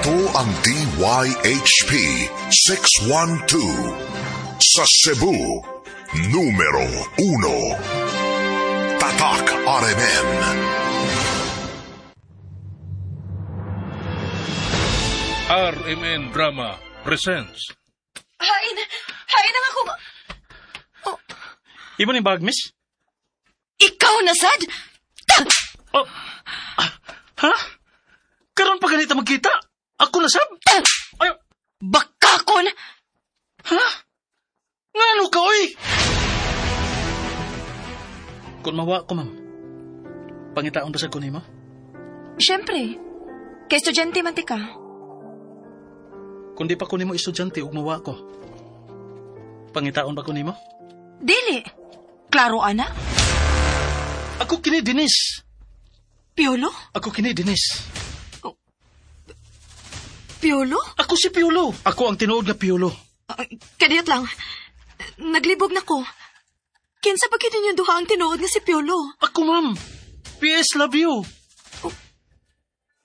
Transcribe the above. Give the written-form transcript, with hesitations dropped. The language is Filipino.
Ito ang DYHP 612 sa Cebu, numero 1. Tatak RMN. RMN Drama presents. Hain ang ako. Oh, Imo ni bag, miss? ikaw na sad? Oh. Ha? Karon pa ganita magkita? Ako na sab? Ay, Bakakon! ha? Ngano ka, oy? Kung mawa ko, ma'am. Pangitaon ba sa kunin mo? Siyempre, kay estudyante man ti ka. Kung di pa kunin mo estudyante, ug mawa ko. Pangitaon ba kunin mo? Dili. Klaro, ana? Ako kini Dinis. Piolo? Ako kini Dinis. Piolo? Ako si Piolo. Ako ang tinuod nga Piolo. Kadiyot lang. Naglibog na ko. Kinsa pa kini niyo duha ang tinuod nga si Piolo? Ako, ma'am. PS love you.